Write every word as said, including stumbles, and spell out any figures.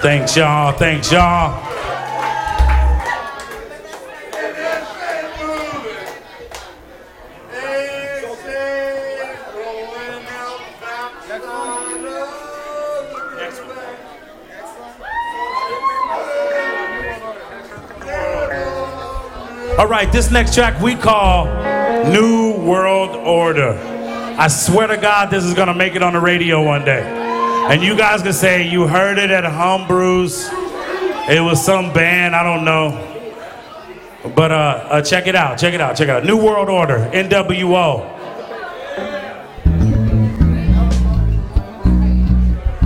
Thanks, y'all. Thanks, y'all. All right, this next track we call New World Order. I swear to God, this is gonna make it on the radio one day. And you guys can say you heard it at Homebrews. It was some band, I don't know. But uh, uh, check it out, check it out, check it out. New World Order, N W O.